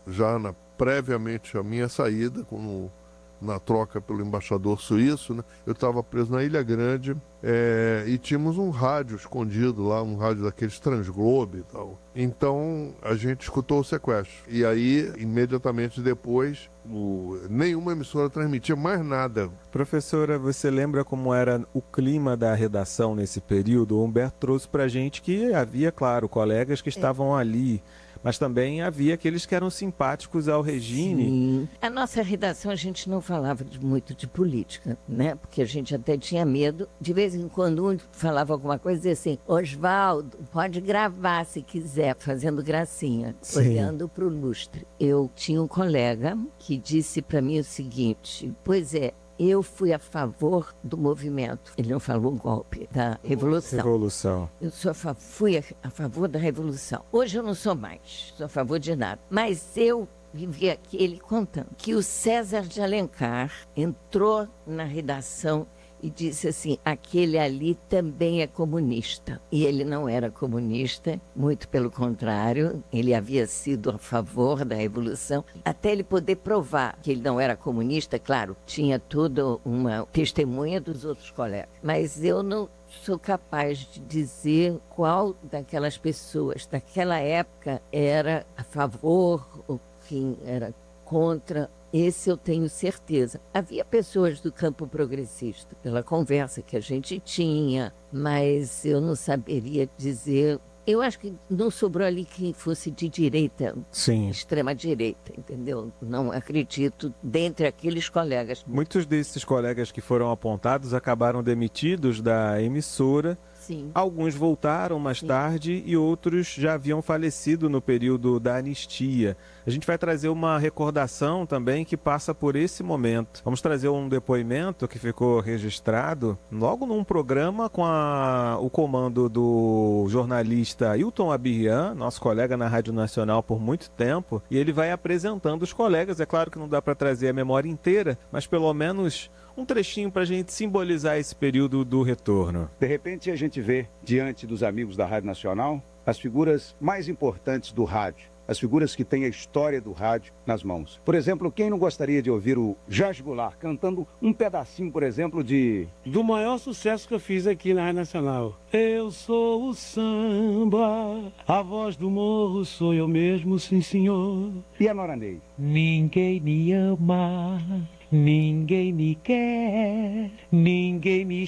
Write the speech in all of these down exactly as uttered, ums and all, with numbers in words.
já na, previamente à minha saída, como na troca pelo embaixador suíço, né? Eu estava preso na Ilha Grande é, e tínhamos um rádio escondido lá, um rádio daqueles Transglobe e tal. Então a gente escutou o sequestro. E aí, imediatamente depois, o... nenhuma emissora transmitia mais nada. Professora, você lembra como era o clima da redação nesse período? O Humberto trouxe pra gente que havia, claro, colegas que estavam é. ali, mas também havia aqueles que eram simpáticos ao regime. Sim. A nossa redação, a gente não falava de, muito de política, né? Porque a gente até tinha medo. De vez em quando um falava alguma coisa, dizia assim, Oswaldo, pode gravar se quiser, fazendo gracinha, Sim. olhando para o lustre. Eu tinha um colega que disse para mim o seguinte, pois é, eu fui a favor do movimento. Ele não falou golpe, da revolução. Revolução. Eu sou a fa- fui a, a favor da revolução. Hoje eu não sou mais, sou a favor de nada. Mas eu vivi aqui, ele contando, que o César de Alencar entrou na redação e disse assim, aquele ali também é comunista. E ele não era comunista, muito pelo contrário, ele havia sido a favor da revolução. Até ele poder provar que ele não era comunista, claro, tinha toda uma testemunha dos outros colegas. Mas eu não sou capaz de dizer qual daquelas pessoas daquela época era a favor ou quem era contra. Esse eu tenho certeza. Havia pessoas do campo progressista, pela conversa que a gente tinha, mas eu não saberia dizer. Eu acho que não sobrou ali quem fosse de direita, Sim. extrema-direita, entendeu? Não acredito, dentre aqueles colegas. Muitos desses colegas que foram apontados acabaram demitidos da emissora. Sim. Alguns voltaram mais Sim. tarde e outros já haviam falecido no período da anistia. A gente vai trazer uma recordação também que passa por esse momento. Vamos trazer um depoimento que ficou registrado logo num programa com a, o comando do jornalista Hilton Abirrian, nosso colega na Rádio Nacional por muito tempo, e ele vai apresentando os colegas. É claro que não dá para trazer a memória inteira, mas pelo menos um trechinho para a gente simbolizar esse período do retorno. De repente a gente vê, diante dos amigos da Rádio Nacional, as figuras mais importantes do rádio, as figuras que têm a história do rádio nas mãos. Por exemplo, quem não gostaria de ouvir o Jorge Goulart cantando um pedacinho, por exemplo, de... do maior sucesso que eu fiz aqui na Rádio Nacional. Eu sou o samba, a voz do morro sou eu mesmo, sim senhor. E a Nora Ney? Ninguém me ama, ninguém me quer, ninguém me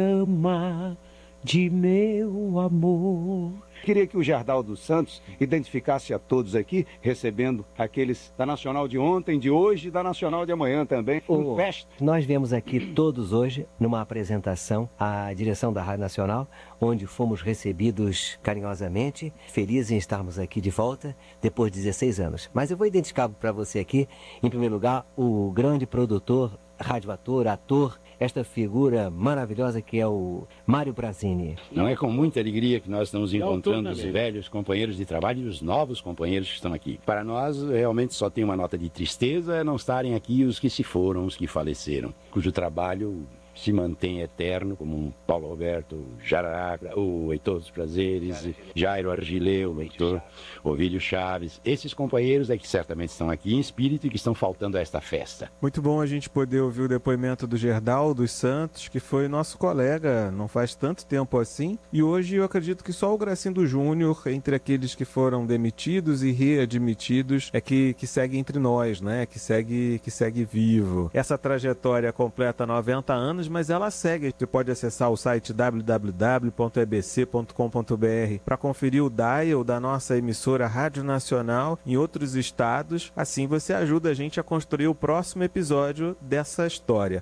chama de meu amor. Queria que o Gerdaldo Santos identificasse a todos aqui, recebendo aqueles da Nacional de ontem, de hoje e da Nacional de amanhã também. Oh, festa. Nós viemos aqui todos hoje numa apresentação à direção da Rádio Nacional, onde fomos recebidos carinhosamente, felizes em estarmos aqui de volta depois de dezesseis anos. Mas eu vou identificar para você aqui, em primeiro lugar, o grande produtor, radioator, ator, esta figura maravilhosa que é o Mário Brazini. Não é com muita alegria que nós estamos encontrando os velhos companheiros de trabalho e os novos companheiros que estão aqui. Para nós, realmente só tem uma nota de tristeza não estarem aqui os que se foram, os que faleceram, cujo trabalho se mantém eterno, como um Paulo Roberto, Jararaca, o Heitor dos Prazeres, Jairo Argileu, o Heitor, Ovílio Chaves. Esses companheiros é que certamente estão aqui em espírito e que estão faltando a esta festa. Muito bom a gente poder ouvir o depoimento do Gerdaldo Santos, que foi nosso colega não faz tanto tempo assim, e hoje eu acredito que só o Gracindo Júnior, entre aqueles que foram demitidos e readmitidos, é que, que segue entre nós, né? Que segue, que segue vivo. Essa trajetória completa noventa anos, mas ela segue. Você pode acessar o site w w w ponto e b c ponto com ponto b r para conferir o dial da nossa emissora Rádio Nacional em outros estados. Assim você ajuda a gente a construir o próximo episódio dessa história.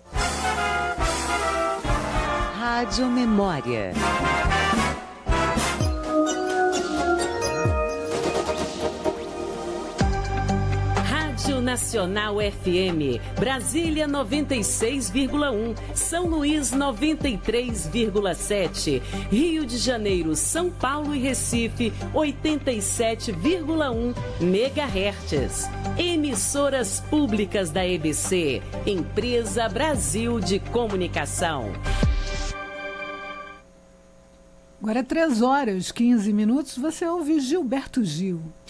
Rádio Memória. Nacional F M, Brasília noventa e seis vírgula um, São Luís noventa e três vírgula sete, Rio de Janeiro, São Paulo e Recife oitenta e sete vírgula um megahertz. Emissoras públicas da E B C, Empresa Brasil de Comunicação. Agora três horas, quinze minutos, você ouve Gilberto Gil.